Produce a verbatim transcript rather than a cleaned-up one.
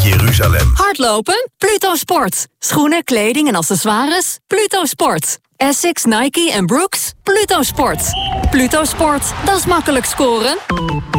Jeruzalem. Hardlopen? Pluto Sport. Schoenen, kleding en accessoires? Pluto Sport. Essex, Nike en Brooks? Pluto Sport. Pluto Sport, dat is makkelijk scoren.